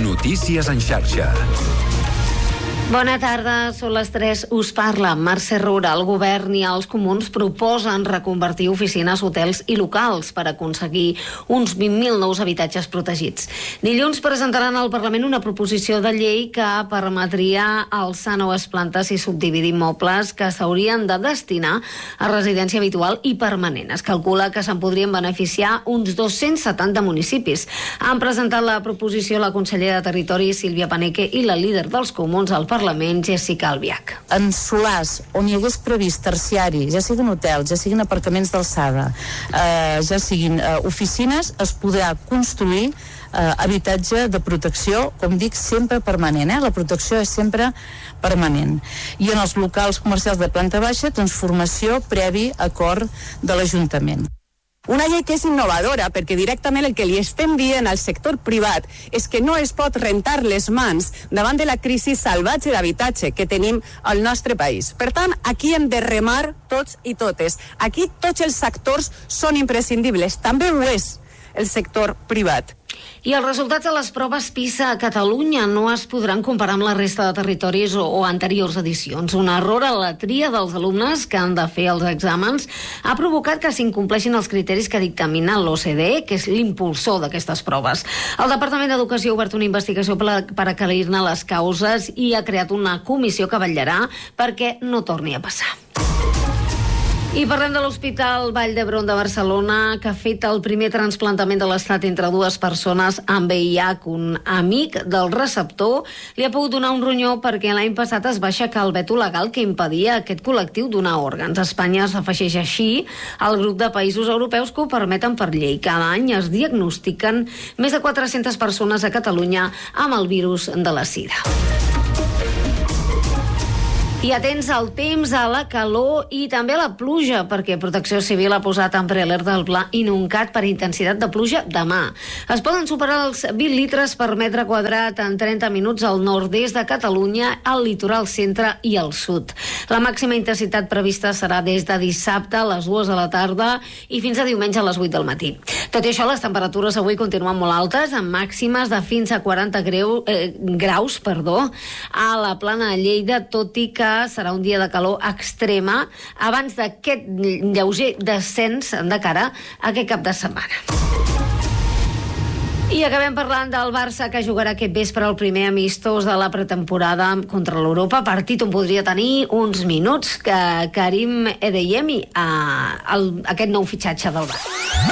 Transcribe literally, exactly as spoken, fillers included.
Notícies en xarxa. Bona tarda, són les tres. Us parla Mercè Roura. El govern i els comuns proposen reconvertir oficines, hotels i locals per aconseguir uns vint mil nous habitatges protegits. Dilluns presentaran al Parlament una proposició de llei que permetria alçar noves plantes i subdividir immobles que s'haurien de destinar a residència habitual i permanent. Es calcula que se'n podrien beneficiar uns dos-cents setanta municipis. Han presentat la proposició la consellera de Territori, Sílvia Paneque, i la líder dels comuns al Parlament, Jessica Albiach. En solars on hi hagués previst terciari, ja siguin hotels, ja siguin aparcaments d'alçada, eh, ja siguin eh, oficines, es podrà construir eh, habitatge de protecció, com dic, sempre permanent. Eh? La protecció és sempre permanent. I en els locals comercials de planta baixa, transformació previ acord de l'Ajuntament. Una llei que és innovadora perquè directament el que li estem dient al sector privat és que no es pot rentar les mans davant de la crisi salvatge d'habitatge que tenim al nostre país. Per tant, aquí hem de remar tots i totes. Aquí tots els sectors són imprescindibles. També ho és el sector privat. I els resultats de les proves PISA a Catalunya no es podran comparar amb la resta de territoris o, o anteriors edicions. Un error a la tria dels alumnes que han de fer els exàmens ha provocat que s'incompleixin els criteris que dictamina l'O C D E, que és l'impulsor d'aquestes proves. El Departament d'Educació ha obert una investigació per, per aclarir-ne les causes i ha creat una comissió que vetllarà perquè no torni a passar. I parlem de l'Hospital Vall d'Hebron de Barcelona, que ha fet el primer trasplantament de l'Estat entre dues persones amb V I H. Un amic del receptor li ha pogut donar un ronyó perquè l'any passat es va aixecar el veto legal que impedia a aquest col·lectiu donar òrgans. Espanya s'afegeix així al grup de països europeus que ho permeten per llei. Cada any es diagnostiquen més de quatre-centes persones a Catalunya amb el virus de la sida. I atents al temps, a la calor i també a la pluja, perquè Protecció Civil ha posat en prealerta el pla inuncat per intensitat de pluja demà. Es poden superar els vint litres per metre quadrat en trenta minuts al nord-est de Catalunya, al litoral centre i al sud. La màxima intensitat prevista serà des de dissabte a les dues de la tarda i fins a diumenge a les vuit del matí. Tot i això, les temperatures avui continuen molt altes, amb màximes de fins a quaranta greu, eh, graus perdó, a la plana de Lleida, tot i que serà un dia de calor extrema abans d'aquest lleuger descens de cara a aquest cap de setmana. I acabem parlant del Barça, que jugarà aquest vespre el primer amistós de la pretemporada contra l'Europa, partit on podria tenir uns minuts que Karim Adeyemi, eh, el, aquest nou fitxatge del Barça.